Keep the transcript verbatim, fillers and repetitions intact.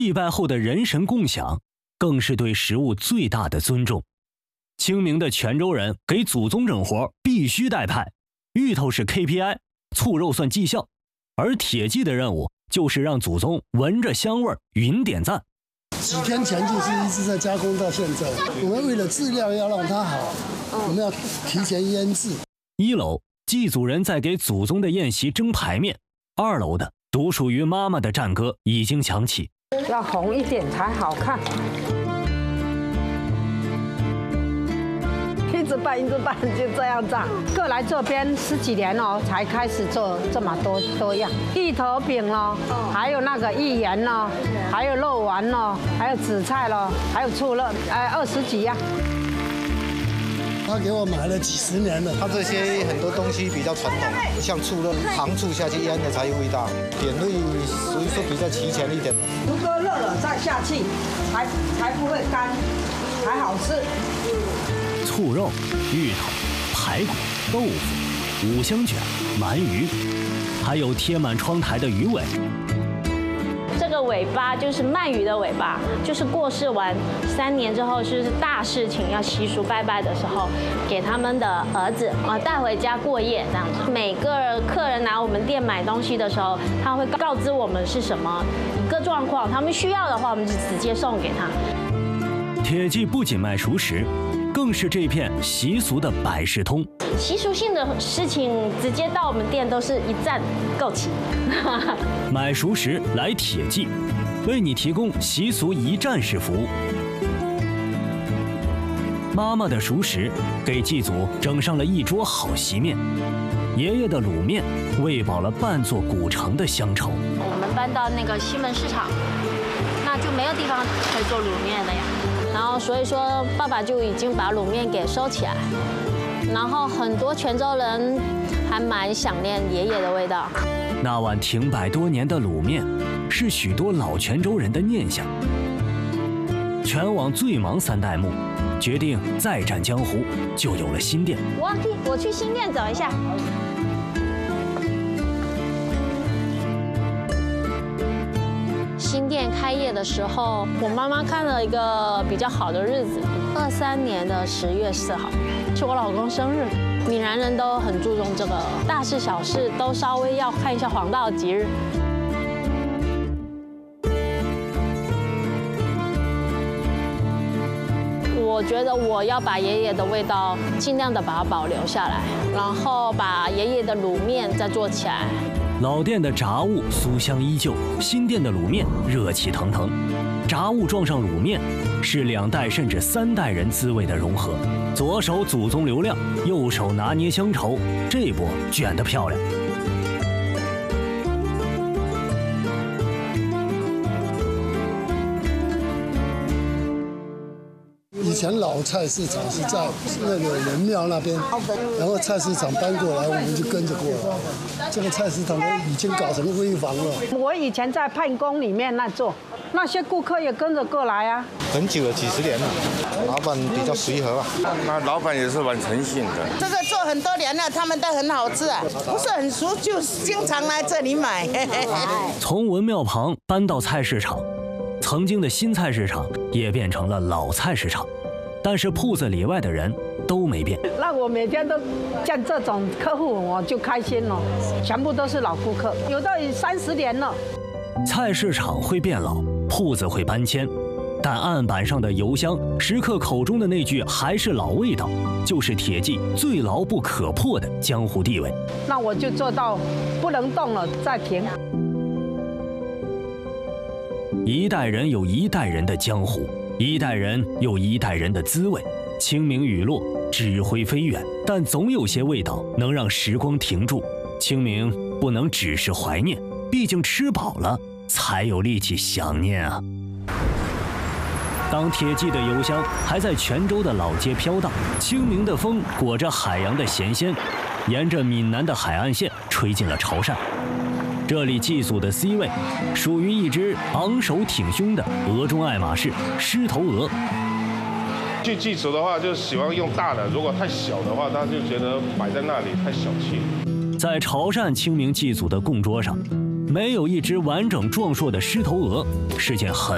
祭拜后的人神共享，更是对食物最大的尊重。清明的泉州人给祖宗整活必须带派，芋头是 K P I， 醋肉算绩效，而铁祭的任务就是让祖宗闻着香味云点赞。 几天前就是一直在加工到现在，我们为了质量要让它好，我们要提前腌制。 一楼祭祖人在给祖宗的宴席蒸排面，二楼的独属于妈妈的战歌已经响起。 要红一点才好看，一直拌一直拌就这样炸。各来这边十几年了，才开始做这么多多样，芋头饼咯，还有那个芋圆咯，还有肉丸咯，还有紫菜咯，还有醋肉，哎，二十几样。 他给我买了几十年了。 他这些很多东西比较传统，像醋肉，糖醋下去腌的才有味道，点味属于说比较齐全一点。 如果热了再下去，才才不会干，才好吃。 醋肉、芋头、排骨、豆腐、五香卷、鳗鱼，还有贴满窗台的鱼尾。 这个尾巴就是鳗鱼的尾巴，就是过世完三年之后，就是大事情要习俗拜拜的时候，给他们的儿子啊带回家过夜这样子。每个客人来我们店买东西的时候，他会告知我们是什么一个状况，他们需要的话，我们就直接送给他。 铁记不仅卖熟食，更是这片习俗的百事通。 习俗性的事情，直接到我们店都是一站购齐。 买熟食来铁记，为你提供习俗一站式服务。妈妈的熟食给祭祖整上了一桌好席面，爷爷的卤面喂饱了半座古城的乡愁。 我们搬到那个西门市场，那就没有地方可以做卤面了呀。然后所以说，爸爸就已经把卤面给收起来。然后很多泉州人还蛮想念爷爷的味道。 那碗停摆多年的卤面，是许多老泉州人的念想。全网最忙三代目，决定再战江湖，就有了新店。 我我去新店走一下。新店开业的时候，我妈妈看了一个比较好的日子，二三年的十月四号，是我老公生日。闽南人都很注重这个，大事小事都稍微要看一下黄道吉日。我觉得我要把爷爷的味道尽量的把它保留下来，然后把爷爷的卤面再做起来。 老店的炸物酥香依旧，新店的卤面热气腾腾。炸物撞上卤面，是两代甚至三代人滋味的融合。左手祖宗流量，右手拿捏乡愁，这波卷得漂亮。 以前老菜市场是在那个仁庙那边，然后菜市场搬过来，我们就跟着过来。这个菜市场都已经搞成危房了。 我以前在判宫里面那做，那些顾客也跟着过来啊。 很久了，几十年了，老板比较随和啊。 那老板也是蛮诚信的。 这个做很多年了，他们都很好吃啊，不是很熟就经常来这里买。 从文庙旁搬到菜市场，曾经的新菜市场也变成了老菜市场。但是铺子里外的人都没变。 那我每天都见这种客户，我就开心了，全部都是老顾客，有的三十年了。 菜市场会变老，铺子会搬迁，但案板上的油香，食客口中的那句还是老味道，就是铁记最牢不可破的江湖地位。 那我就做到不能动了再停。 一代人有一代人的江湖，一代人有一代人的滋味。清明雨落，纸灰飞远，但总有些味道能让时光停住。清明不能只是怀念，毕竟吃饱了才有力气想念啊。当铁记的油香还在泉州的老街飘荡，清明的风裹着海洋的咸鲜，沿着闽南的海岸线吹进了潮汕。这里祭祖的 C 位属于一只昂首挺胸的俄中爱马仕狮头鹅。 去祭祖的话，就喜欢用大的，如果太小的话，他就觉得摆在那里太小气。 在潮汕清明祭祖的供桌上，没有一只完整壮硕的狮头鹅是件很